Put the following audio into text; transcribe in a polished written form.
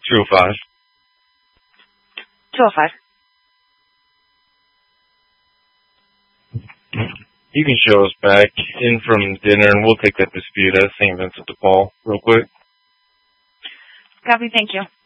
205. 205. You can show us back in from dinner, and we'll take that dispute at St. Vincent de Paul real quick. Copy, thank you.